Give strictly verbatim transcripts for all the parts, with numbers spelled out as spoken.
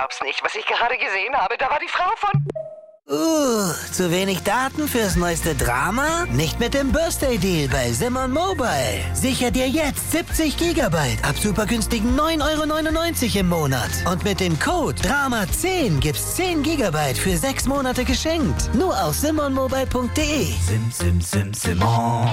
glaub's nicht, was ich gerade gesehen habe. Da war die Frau von... Uh, zu wenig Daten fürs neueste Drama? Nicht mit dem Birthday-Deal bei Simon Mobile. Sicher dir jetzt siebzig Gigabyte ab super günstigen neun Euro neunundneunzig im Monat. Und mit dem Code Drama zehn gibt's zehn Gigabyte für sechs Monate geschenkt. Nur auf simon mobile punkt de. Sim, sim, sim, Simon.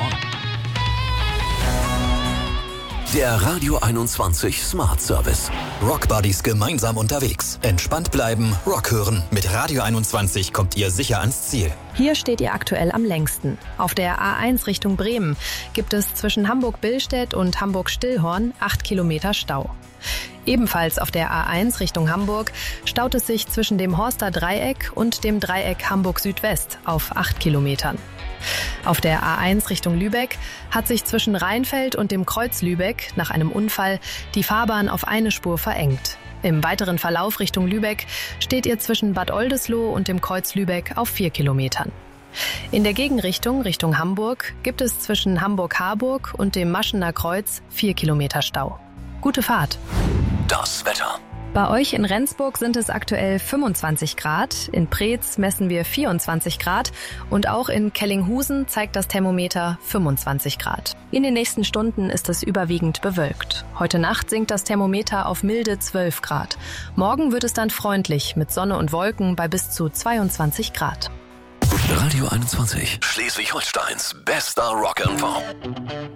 Der Radio einundzwanzig Smart Service. Rock Buddies gemeinsam unterwegs. Entspannt bleiben, Rock hören. Mit Radio einundzwanzig kommt ihr sicher ans Ziel. Hier steht ihr aktuell am längsten. Auf der A eins Richtung Bremen gibt es zwischen Hamburg-Billstedt und Hamburg-Stillhorn acht Kilometer Stau. Ebenfalls auf der A eins Richtung Hamburg staut es sich zwischen dem Horster Dreieck und dem Dreieck Hamburg-Südwest auf acht Kilometern. Auf der A eins Richtung Lübeck hat sich zwischen Rheinfeld und dem Kreuz Lübeck nach einem Unfall die Fahrbahn auf eine Spur verengt. Im weiteren Verlauf Richtung Lübeck steht ihr zwischen Bad Oldesloe und dem Kreuz Lübeck auf vier Kilometern. In der Gegenrichtung Richtung Hamburg gibt es zwischen Hamburg-Harburg und dem Maschener Kreuz vier Kilometer Stau. Gute Fahrt! Das Wetter. Bei euch in Rendsburg sind es aktuell fünfundzwanzig Grad, in Preetz messen wir vierundzwanzig Grad und auch in Kellinghusen zeigt das Thermometer fünfundzwanzig Grad. In den nächsten Stunden ist es überwiegend bewölkt. Heute Nacht sinkt das Thermometer auf milde zwölf Grad. Morgen wird es dann freundlich mit Sonne und Wolken bei bis zu zweiundzwanzig Grad. Radio einundzwanzig, Schleswig-Holsteins bester Rock and Pop.